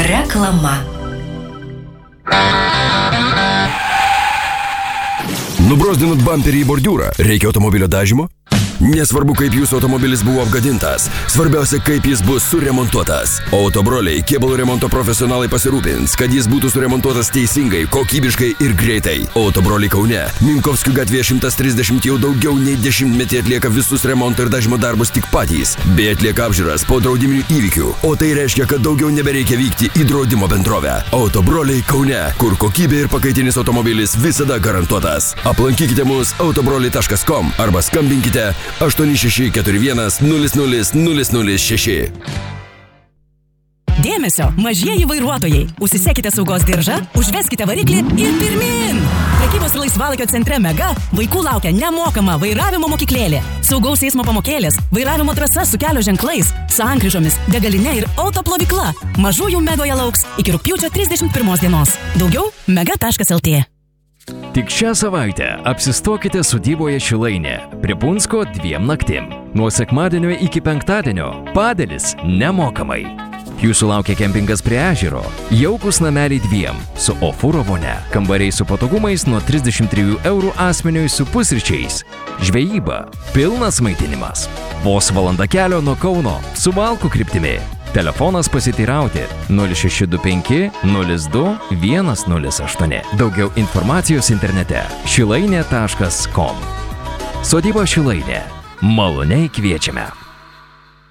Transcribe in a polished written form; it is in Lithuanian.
Reklama. Nubrozdinot bamperį į bordiūrą, reikia automobilio dažymo? Nesvarbu, kaip jūsų automobilis buvo apgadintas, svarbiausia, kaip jis bus suremontuotas. Autobroliai, kėbulų remonto profesionalai pasirūpins, kad jis būtų suremontuotas teisingai, kokybiškai ir greitai. Autobroliai Kaune, Minkovskių gatvėje 130 jau daugiau nei 10 metį atlieka visus remonto ir dažymo darbus tik patys, bei atlieka apžiūras po draudiminių įvykių. O tai reiškia, kad daugiau nebereikia vykti į draudimo bendrovę. Autobroliai Kaune, kur kokybė ir pakaitinis automobilis visada garantuotas. Aplankykite mus autobroliai.com arba skambinkite 8641 00 006. Dėmesio, mažieji vairuotojai. Užsisekite saugos diržą, užveskite variklį ir pirmin! Prekybos ir laisvalaikio centre Mega vaikų laukia nemokama vairavimo mokyklėlė, saugaus eismo pamokėlės, vairavimo trasa su kelio ženklais, sankryžomis, degalinė ir autoplovykla. Mažųjų Megoje lauks iki rugpjūčio 31 dienos. Daugiau mega.lt. Tik šią savaitę apsistokite sodyboje Šilainė prie Punsko 2 naktim. Nuo sekmadienio iki penktadienio padėlis nemokamai. Jūsų laukia kempingas prie ežero, jaukus nameliai 2 su ofūro vonia, kambariai su patogumais nuo 33 eurų asmeniui su pusryčiais, žvejyba, pilnas maitinimas, vos valanda kelio nuo Kauno su Valkų kryptimi. Telefonas pasiteirauti 0625 02 108. Daugiau informacijos internete šilainė.com. Sodyba Šilainė. Maloniai kviečiame.